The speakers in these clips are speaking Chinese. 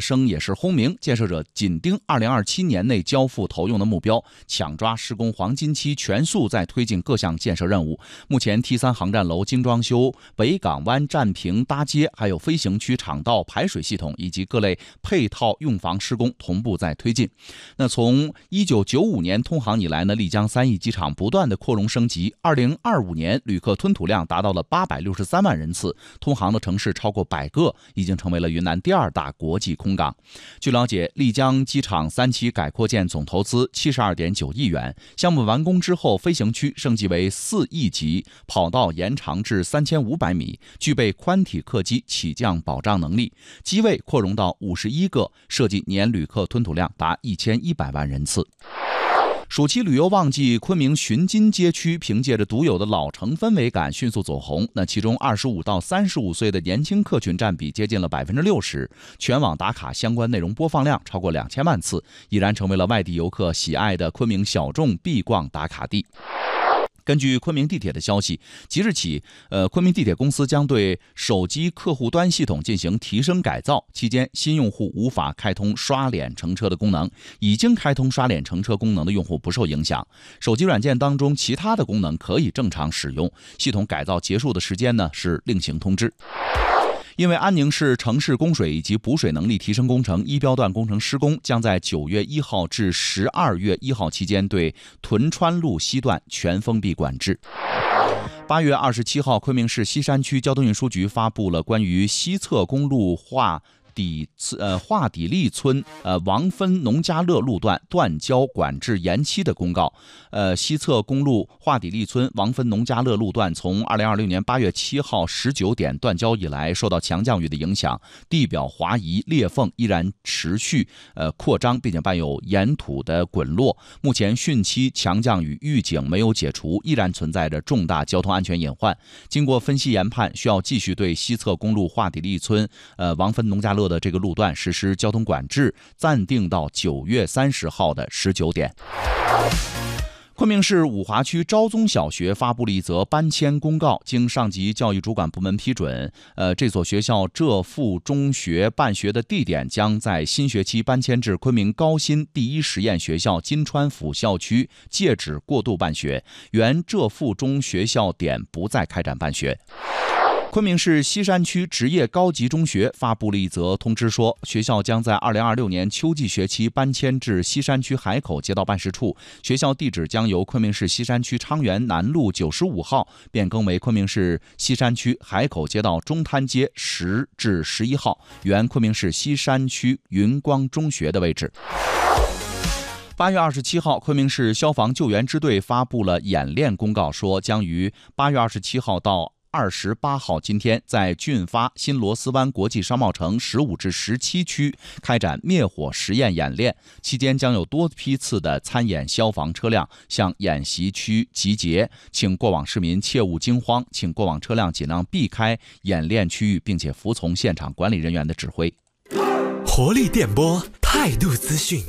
声也是轰鸣，建设者紧盯2027年内交付投用的目标，抢抓施工黄金期，全速在推进各项建设任务。目前 T3 航站楼精装修、北港湾站坪搭接，还有飞行区场道排水系统以及各类配套用房施工同步在推进。那从1995年通航以来呢，丽江3翼机场不断的扩容升级，2025年旅客吞吐量达到了863万人次，通航的城市超过100个，已经成为了云南第2大国际空港。据了解，丽江机场3期改扩建总投资72.9亿元，项目完工之后，飞行区升级为4翼级，跑道延长至3500米，具备宽体客机起降保障能力，机位扩容到51个，设计年旅客吞吐量达1100万人次。暑期旅游旺季，昆明寻金街区凭借着独有的老城氛围感迅速走红。那其中25到35岁的年轻客群占比接近了60%，全网打卡相关内容播放量超过2000万次，已然成为了外地游客喜爱的昆明小众必逛打卡地。根据昆明地铁的消息，即日起，昆明地铁公司将对手机客户端系统进行提升改造。期间，新用户无法开通刷脸乘车的功能，已经开通刷脸乘车功能的用户不受影响。手机软件当中其他的功能可以正常使用。系统改造结束的时间呢是另行通知。因为安宁市城市供水以及补水能力提升工程一标段工程施工，将在9月1号至12月1号期间对屯川路西段全封闭管制。8月27号，昆明市西山区交通运输局发布了关于西侧公路化底利村王芬农家乐路段断交管制延期的公告。西侧公路化底利村王芬农家乐路段从2026年8月7号19点断交以来，受到强降雨的影响，地表滑移裂缝依然持续扩张，并且伴有岩土的滚落。目前汛期强降雨预警没有解除，依然存在着重大交通安全隐患。经过分析研判，需要继续对西侧公路化底利村王芬农家乐的这个路段实施交通管制，暂定到9月30号的19点。昆明市五华区昭宗小学发布了一则搬迁公告，经上级教育主管部门批准，这所学校浙附中学办学的地点将在新学期搬迁至昆明高新第一实验学校金川府校区，借址过渡办学，原浙附中学校点不再开展办学。昆明市西山区职业高级中学发布了一则通知说，学校将在2026年秋季学期搬迁至西山区海口街道办事处，学校地址将由昆明市西山区昌原南路95号变更为昆明市西山区海口街道中滩街10至11号，原昆明市西山区云光中学的位置。8月27号，昆明市消防救援支队发布了演练公告，说将于8月27号到28号今天在俊发新螺丝湾国际商贸城15至17区开展灭火实验演练，期间将有多批次的参演消防车辆向演习区集结，请过往市民切勿惊慌，请过往车辆尽量避开演练区域，并且服从现场管理人员的指挥。 活力电波，态度资讯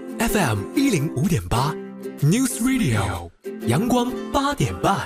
FM 105.8 News Radio 阳光8点半。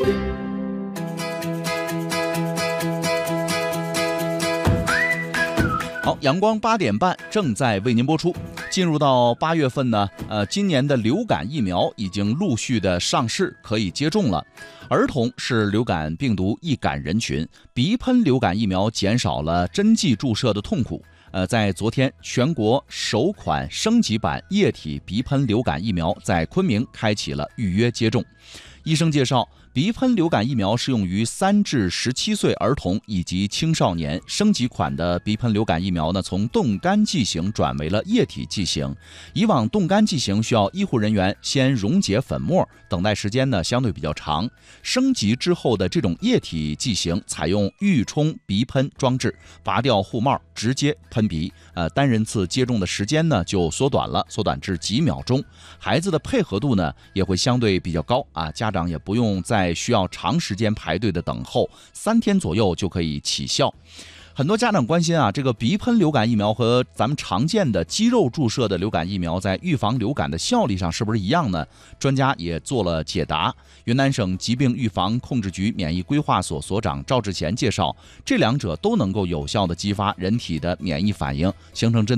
好，阳光8点半正在为您播出。进入到8月份呢，今年的流感疫苗已经陆续的上市，可以接种了。儿童是流感病毒易感人群，鼻喷流感疫苗减少了针剂注射的痛苦。在昨天，全国首款升级版液体鼻喷流感疫苗在昆明开启了预约接种。医生介绍，鼻喷流感疫苗适用于3至17岁儿童以及青少年。升级款的鼻喷流感疫苗呢，从冻干剂型转为了液体剂型。以往冻干剂型需要医护人员先溶解粉末，等待时间呢相对比较长。升级之后的这种液体剂型采用预冲鼻喷装置，拔掉护帽直接喷鼻。单人次接种的时间呢就缩短至几秒钟。孩子的配合度呢也会相对比较高啊，家长也不用再需要长时间排队的等候，3天左右就可以起效。很多家长关心啊，这个鼻喷流感疫苗和咱们常见的肌肉注射的流感疫苗在预防流感的效力上是不是一样呢？专家也做了解答。云南省疾病预防控制局免疫规划所所长赵志贤介绍，这两者都能够有效地激发人体的免疫反应，形成针